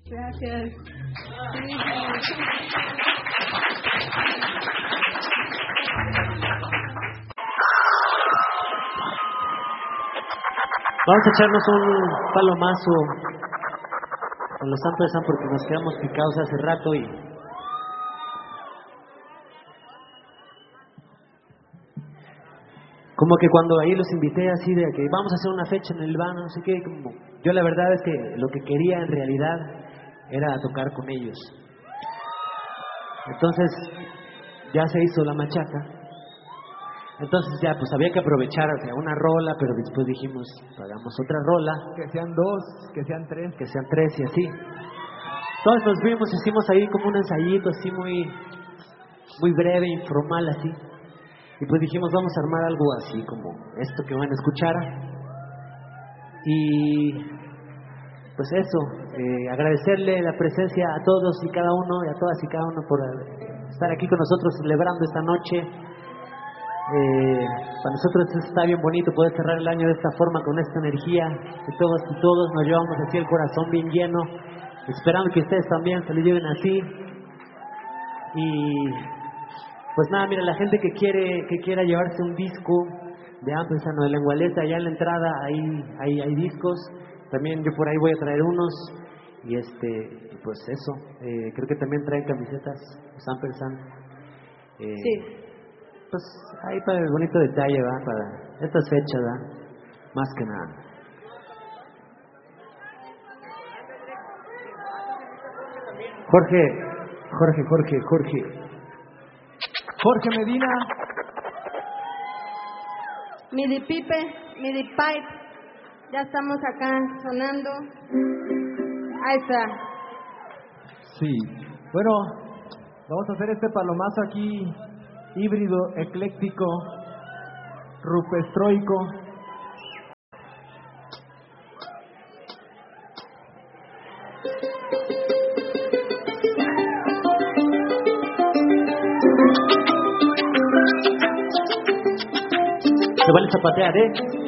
Gracias. Vamos a echarnos un palomazo con los Santos de San porque nos quedamos picados hace rato y como que cuando ahí los invité así de que vamos a hacer una fecha en el vano, no sé qué, como yo la verdad es que lo que quería en realidad era tocar con ellos. Entonces ya se hizo la machaca. Entonces ya pues había que aprovechar, o sea, una rola, pero después dijimos, hagamos otra rola. Que sean 2, que sean 3. Que sean 3 y así. Entonces nos vimos, hicimos ahí como un ensayito así muy breve, informal así. Y pues dijimos, vamos a armar algo así como esto que van a escuchar. Y pues eso, agradecerle la presencia a todos y cada uno, y a todas y cada uno por estar aquí con nosotros celebrando esta noche. Para nosotros está bien bonito poder cerrar el año de esta forma, con esta energía, que todos y todos nos llevamos así el corazón bien lleno, esperando que ustedes también se lo lleven así. Y pues nada, mira, la gente que quiera llevarse un disco de Ampersand o de Lengualeta, allá en la entrada hay discos, también yo por ahí voy a traer unos, y pues eso, creo que también traen camisetas, los Ampersand. Sí. Pues ahí para el bonito detalle, ¿va? Para estas fechas, ¿va? Más que nada. Jorge Medina. Midi Pipe, Midi Pipe. Ya estamos acá sonando. Ahí está. Sí. Bueno, vamos a hacer este palomazo aquí, híbrido, ecléctico, rupestroico. Se vale zapatear, ¿eh?